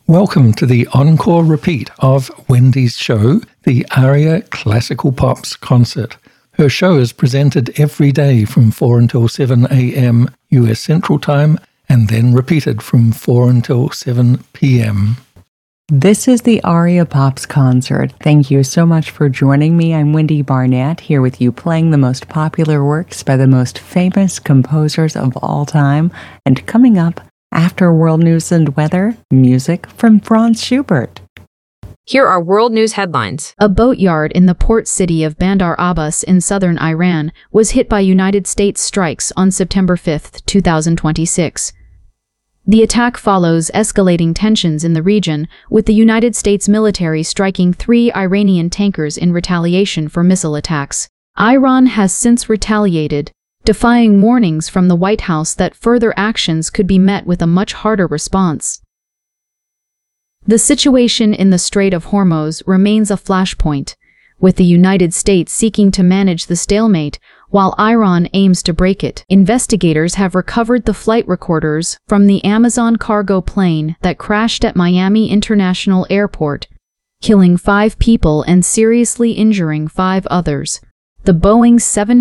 Welcome to the encore repeat of Wendy's show, the ARIA Classical Pops Concert. Her show is presented every day from 4 until 7 a.m. US Central Time and then repeated from 4 until 7 p.m. This is the ARIA Pops Concert. Thank you so much for joining me. I'm Wendy Barnett, here with you playing the most popular works by the most famous composers of all time. And coming up, after world news and weather, music from Franz Schubert. Here are world news headlines. A boatyard in the port city of Bandar Abbas in southern Iran was hit by United States strikes on September 5, 2026. The attack follows escalating tensions in the region, with the United States military striking 3 Iranian tankers in retaliation for missile attacks. Iran has since retaliated, defying warnings from the White House that further actions could be met with a much harder response. The situation in the Strait of Hormuz remains a flashpoint, with the United States seeking to manage the stalemate while Iran aims to break it. Investigators have recovered the flight recorders from the Amazon cargo plane that crashed at Miami International Airport, killing 5 people and seriously injuring 5 others. The Boeing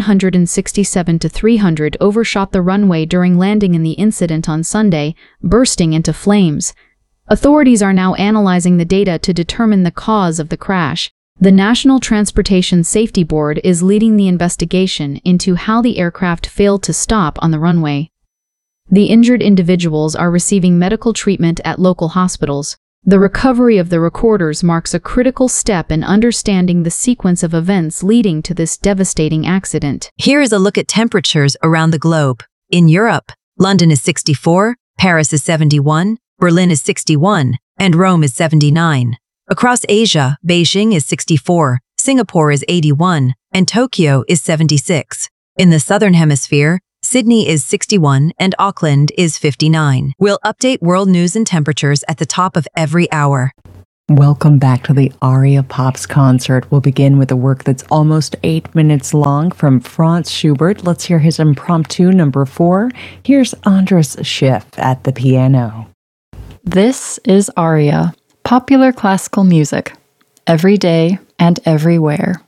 767-300 overshot the runway during landing in the incident on Sunday, bursting into flames. Authorities are now analyzing the data to determine the cause of the crash. The National Transportation Safety Board is leading the investigation into how the aircraft failed to stop on the runway. The injured individuals are receiving medical treatment at local hospitals. The recovery of the recorders marks a critical step in understanding the sequence of events leading to this devastating accident. Here is a look at temperatures around the globe. In Europe, London is 64, Paris is 71, Berlin is 61, and Rome is 79. Across Asia, Beijing is 64, Singapore is 81, and Tokyo is 76. In the Southern Hemisphere, Sydney is 61 and Auckland is 59. We'll update world news and temperatures at the top of every hour. Welcome back to the ARIA Pops Concert. We'll begin with a work that's almost 8 minutes long from Franz Schubert. Let's hear his impromptu number 4. Here's Andras Schiff at the piano. This is ARIA, popular classical music, every day and everywhere.